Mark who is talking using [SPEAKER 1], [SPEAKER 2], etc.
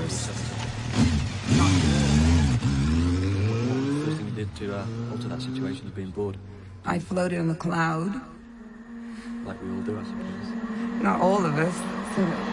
[SPEAKER 1] course.
[SPEAKER 2] First thing you did to alter that situation of being bored?
[SPEAKER 1] I floated on the cloud.
[SPEAKER 2] Like we all do, I suppose.
[SPEAKER 1] Not all of us.